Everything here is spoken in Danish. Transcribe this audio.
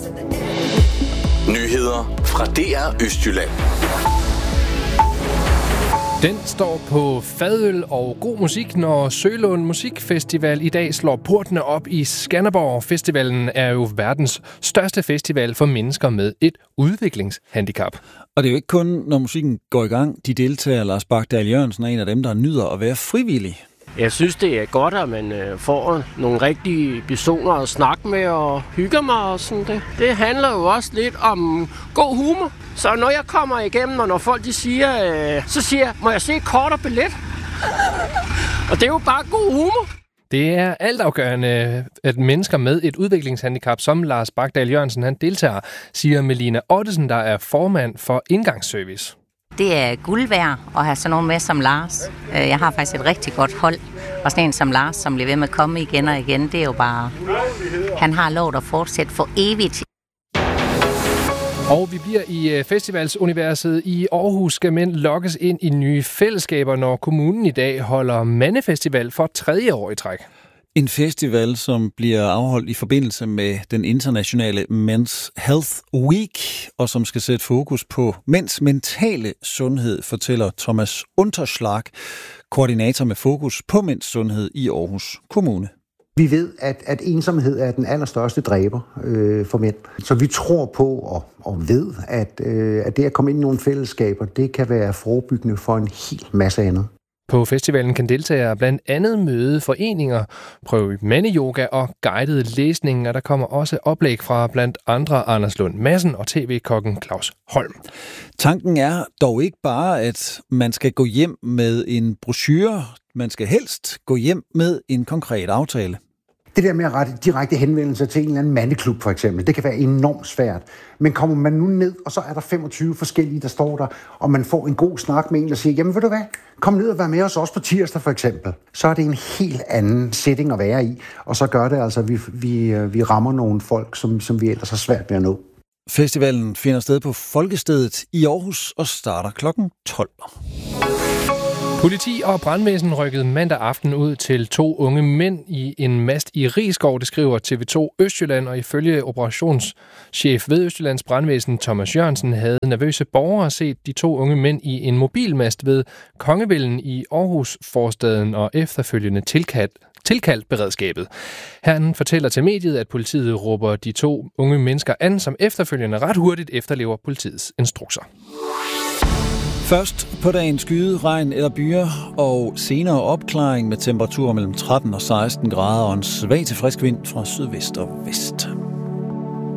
Nyheder fra DR Østjylland. Den står på fadøl og god musik, når Sølund Musikfestival i dag slår portene op i Skanderborg. Festivalen er jo verdens største festival for mennesker med et udviklingshandicap. Og det er jo ikke kun, når musikken går i gang. De deltager, Lars Bagdal Jørgensen er en af dem, der nyder at være frivillig. Jeg synes, det er godt, at man får nogle rigtige personer at snakke med og hygge mig og sådan det. Det handler jo også lidt om god humor. Så når jeg kommer igennem, og når folk de siger, så siger jeg, må jeg se et kort og billet? Og det er jo bare god humor. Det er altafgørende, at mennesker med et udviklingshandicap, som Lars Bagdal Jørgensen, han deltager, siger Melina Ottesen, der er formand for Indgangsservice. Det er guld værd at have sådan nogen med som Lars. Jeg har faktisk et rigtig godt hold. Og sådan en som Lars, som bliver ved med at komme igen og igen, det er jo bare... Han har lovet at fortsætte for evigt. Og vi bliver i festivalsuniverset i Aarhus. Skal mænd lokkes ind i nye fællesskaber, når kommunen i dag holder mandefestival for 3. år i træk. En festival, som bliver afholdt i forbindelse med den internationale Men's Health Week, og som skal sætte fokus på mænds mentale sundhed, fortæller Thomas Unterschlag, koordinator med fokus på mænds sundhed i Aarhus Kommune. Vi ved, at ensomhed er den allerstørste dræber for mænd. Så vi tror på og ved, at det at komme ind i nogle fællesskaber, det kan være forebyggende for en hel masse andet. På festivalen kan deltagere blandt andet møde foreninger, prøve mandeyoga og guidede læsning, og der kommer også oplæg fra blandt andre Anders Lund Madsen og tv-kokken Claus Holm. Tanken er dog ikke bare, at man skal gå hjem med en brochure. Man skal helst gå hjem med en konkret aftale. Det der med at rette direkte henvendelser til en eller anden mandeklub for eksempel, det kan være enormt svært. Men kommer man nu ned, og så er der 25 forskellige, der står der, og man får en god snak med en, der siger, jamen ved du hvad, kom ned og vær med os også på tirsdag for eksempel. Så er det en helt anden setting at være i, og så gør det altså, at vi rammer nogle folk, som vi ellers har svært ved at nå. Festivalen finder sted på Folkestedet i Aarhus og starter kl. 12. Politi og brandvæsen rykkede mandag aften ud til 2 unge mænd i en mast i Risskov, det skriver TV2 Østjylland, og ifølge operationschef ved Østjyllands brandvæsen Thomas Jørgensen havde nervøse borgere set de 2 unge mænd i en mobilmast ved Kongevillen i Aarhus forstaden og efterfølgende tilkaldt beredskabet. Han fortæller til mediet, at politiet råber de 2 unge mennesker an, som efterfølgende ret hurtigt efterlever politiets instrukser. Først på dagen skyde, regn eller byer, og senere opklaring med temperaturer mellem 13 og 16 grader og en svag til frisk vind fra sydvest og vest.